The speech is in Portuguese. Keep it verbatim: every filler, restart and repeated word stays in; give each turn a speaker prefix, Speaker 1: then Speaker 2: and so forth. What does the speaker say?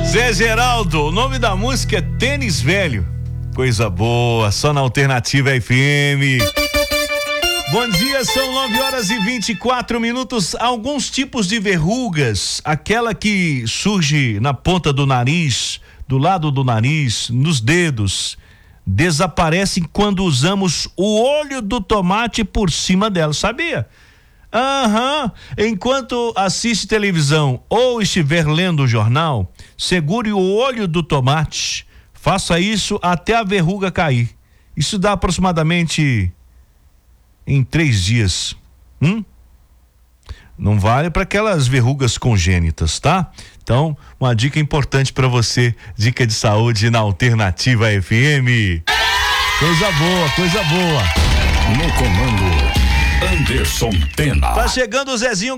Speaker 1: Zé Geraldo, o nome da música é Tênis Velho. Coisa boa, só na Alternativa F M. Bom dia, são nove horas e vinte e quatro minutos. Alguns tipos de verrugas, aquela que surge na ponta do nariz, do lado do nariz, nos dedos, desaparecem quando usamos o olho do tomate por cima dela, sabia? Aham, uhum. Enquanto assiste televisão ou estiver lendo o jornal, segure o olho do tomate, faça isso até a verruga cair. Isso dá aproximadamente em três dias. Hum? Não vale para aquelas verrugas congênitas, tá? Então, uma dica importante para você, dica de saúde na Alternativa F M. Coisa boa, coisa boa.
Speaker 2: No comando, Anderson Tena.
Speaker 1: Tá chegando o Zezinho